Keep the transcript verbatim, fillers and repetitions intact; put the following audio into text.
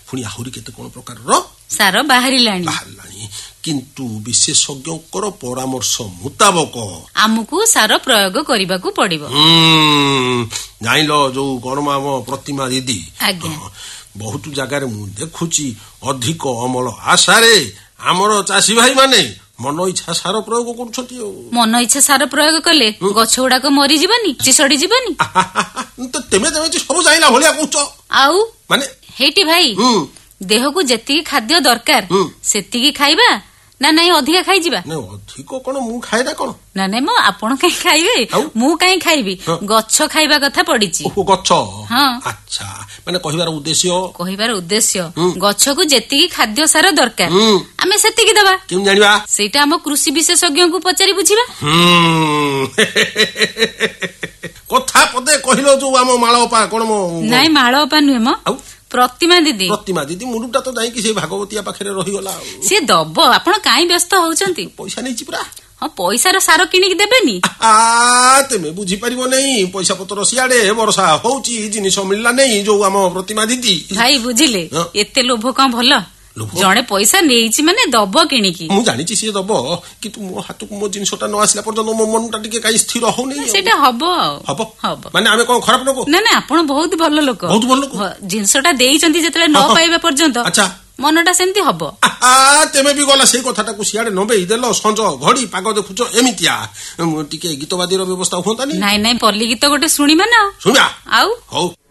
ପୁଣି ଆହୁରି କେତେ କଣ ପ୍ରକାରର ସାର ବାହାରିଲାଣି ବାହାରିଲାଣି କିନ୍ତୁ ବିଶେଷଜ୍ଞଙ୍କର ପରାମର୍ଶ ମୁତାବକ ଆମକୁ ସାର ପ୍ରୟୋଗ କରିବାକୁ ପଡିବ। ଜାଣିଲ ଯୋଉ ଗରମ ଆମ ପ୍ରତିମା ଦିଦି ଆଜ୍ଞା ବହୁତ ଜାଗାରେ ମୁଁ ଦେଖୁଛି ଅଧିକ ଅମଳ ଆଶାରେ ଆମର ଚାଷୀ ଭାଇ ମାନେ ମନ ଇଚ୍ଛା ସାର ପ୍ରୟୋଗ କରୁଛନ୍ତି। ମନ ଇଚ୍ଛା ସାର ପ୍ରୟୋଗ କଲେ ଗଛ ଗୁଡାକ ମରିଯିବନି ଚିସଡି ଯିବନି ତେମେ ତେମେ ସବୁ ଜାଣିଲା ଭଳିଆ କହୁଛ ଆଉ ମାନେ ହେଇଟି ଭାଇ ଦେହକୁ ଯେତିକି ଖାଦ୍ୟ ଦରକାର ସେତିକି ଖାଇବା ନା ନାଇଁ ଅଧିକା ଖାଇଯିବା? ଅଧିକ କଣ ମୁଁ ଖାଏ ନା କଣ? ନା ନାଇଁ ମ ଆପଣ କାହିଁ ଖାଇବେ ମୁଁ କାହିଁ ଖାଇବି ଗଛ ଖାଇବା କଥା ପଡିଛି। ଗଛ ହଁ ଆଚ୍ଛା ମାନେ କହିବାର ଉଦ୍ଦେଶ୍ୟ କହିବାର ଉଦ୍ଦେଶ୍ୟ ଗଛକୁ ଯେତିକି ଖାଦ୍ୟ ସାର ଦରକାର ଆମେ ସେତିକି ଦବା। କେମିତି ଜାଣିବା? ସେଇଟା ଆମ କୃଷି ବିଶେଷଜ୍ଞଙ୍କୁ ପଚାରି ବୁଝିବା। କଥା ପଦେ କହିଲ ଯୋଉ ଆମ ମାଳଅପା କଣ ନାଇଁ ମାଳଅପା ନୁହେଁ ମ ପ୍ରତିମା ଦିଦି ପ୍ରତିମା ଦିଦି ମୁଣ୍ଡଟା ତ ଯାଇକି ସେ ଭାଗବତିଆ ପାଖରେ ରହିଗଲା। ସିଏ ଦବ ଆପଣ କାହିଁ ବ୍ୟସ୍ତ ହଉଛନ୍ତି? ପଇସା ନେଇଛି ପୁରା। ହଁ ପଇସାର ସାର କିଣିକି ଦେବେନି? ତେମେ ବୁଝିପାରିବ ନାଇଁ ପଇସା ପତ୍ର ସିଆଡେ ବର୍ଷା ହଉଛି ଜିନିଷ ମିଳିଲା ନାଇଁ ଯୋଉ ଆମ ପ୍ରତିମା ଦିଦି। ଭାଇ ବୁଝିଲେ ଏତେ ଲୋଭ କଣ ଭଲ? ଜଣେ ପଇସା ନେଇଛି ମାନେ ଦବ କିଣିକି। ମୁଁ ଜାଣିଛି ସିଏ ଦବ କିନ୍ତୁ ମୋ ହାତକୁ ମୋ ଜିନିଷଟା ନ ଆସିଲା ପର୍ଯ୍ୟନ୍ତ ମୋ ମନଟା ଟିକେ କାହିଁ ସ୍ଥିର ହଉନି। ସେଇଟା ହବ ହବ ହବ ମାନେ ଆମେ କଣ ଖରାପ ଲୋକ? ନା ନା ଆପଣ ବହୁତ ଭଲ ଲୋକ। ବହୁତ ଭଲ ଲୋକ। ଜିନିଷଟା ଦେଇଛନ୍ତି ଯେତେବେଳେ ନ ପାଇବା ପର୍ଯ୍ୟନ୍ତ ଆଚ୍ଛା ମନଟା ସେମିତି ହବ। ତେମେ ବି ଗଲା ସେଇ କଥାଟାକୁ ସିଆଡେ ନବେଇ ଦେଲ ସଞ୍ଜ ଘଡି ପାଗ ଦେଖୁଛ ଏମିତିଆ ଟିକେ ଗୀତବାଦୀର ବ୍ୟବସ୍ଥା ହୁଅନ୍ତାନି? ନାଇଁ ନାଇଁ ପଲ୍ଲୀ ଗୀତ ଗୋଟେ ଶୁଣିବା ନା। ଶୁଣିବା ଆଉ ହଉ।